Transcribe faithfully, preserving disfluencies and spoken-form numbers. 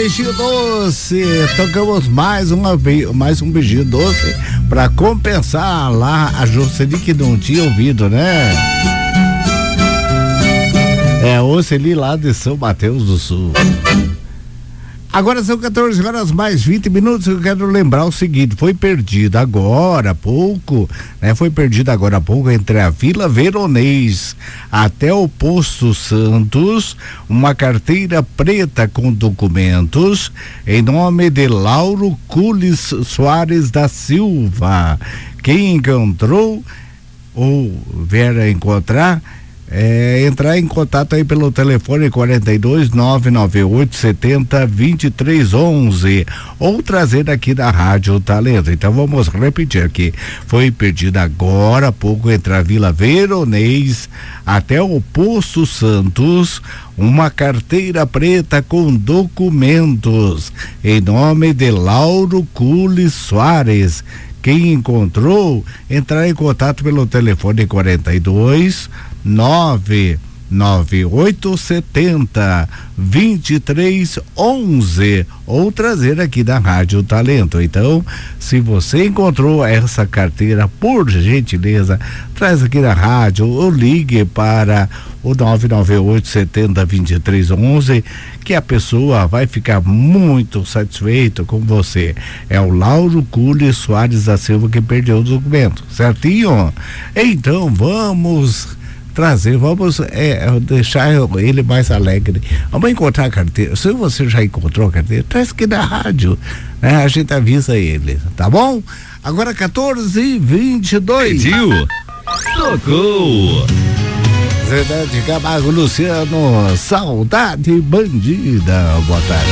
beijinho doce. Tocamos mais uma mais um beijinho doce pra compensar lá a Jocely que não tinha ouvido, né? É, Oceli lá de São Mateus do Sul. Agora são quatorze horas mais vinte minutos. Eu quero lembrar o seguinte: foi perdido agora há pouco, né? Foi perdido agora há pouco entre a Vila Veronês até o Posto Santos uma carteira preta com documentos em nome de Lauro Cules Soares da Silva. Quem encontrou ou vier a encontrar, É, entrar em contato aí pelo telefone quarenta e dois, nove nove oito, setenta, vinte e três, onze ou trazer aqui da Rádio Talento. Então vamos repetir aqui: foi perdido agora há pouco entre a Vila Veronês até o Poço Santos uma carteira preta com documentos em nome de Lauro Cules Soares. Quem encontrou, entrar em contato pelo telefone quarenta e dois, nove nove oito, setenta, vinte e três, onze ou trazer aqui da Rádio Talento. Então, se você encontrou essa carteira, por gentileza, traz aqui na rádio ou ligue para o nove nove oito, setenta, vinte e três, onze, que a pessoa vai ficar muito satisfeita com você. É o Lauro Cules Soares da Silva que perdeu o documento, certinho? Então vamos trazer, vamos é, deixar ele mais alegre. Vamos encontrar a carteira. Se você já encontrou a carteira, traz aqui na rádio, né? A gente avisa ele, tá bom? Agora quatorze e vinte e dois. Pediu, tocou. Zé de Camargo, Luciano, Saudade Bandida. Boa tarde.